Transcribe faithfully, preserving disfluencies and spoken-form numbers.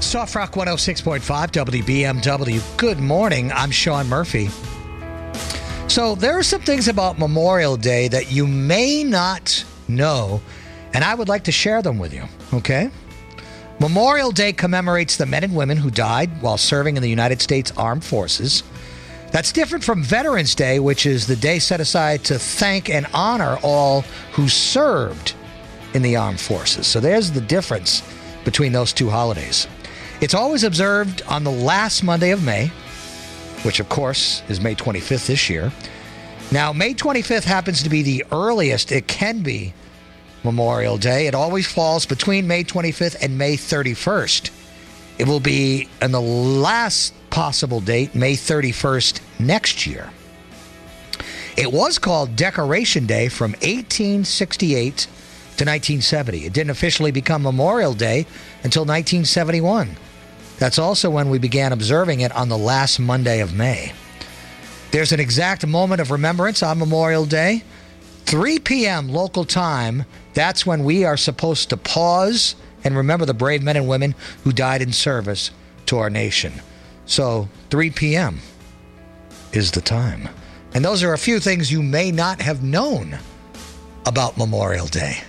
Soft Rock one oh six point five W B M W. Good morning. I'm Sean Murphy. So there are some things about Memorial Day that you may not know, and I would like to share them with you, okay? Memorial Day commemorates the men and women who died while serving in the United States Armed Forces. That's different from Veterans Day, which is the day set aside to thank and honor all who served in the armed forces. So there's the difference between those two holidays. It's always observed on the last Monday of May, which of course is May twenty-fifth this year. Now, May twenty-fifth happens to be the earliest it can be Memorial Day. It always falls between May twenty-fifth and May thirty-first. It will be on the last possible date, May thirty-first next year. It was called Decoration Day from eighteen sixty-eight to nineteen seventy. It didn't officially become Memorial Day until nineteen seventy-one. That's also when we began observing it on the last Monday of May. There's an exact moment of remembrance on Memorial Day. three p.m. local time, that's when we are supposed to pause and remember the brave men and women who died in service to our nation. So three p.m. is the time. And those are a few things you may not have known about Memorial Day.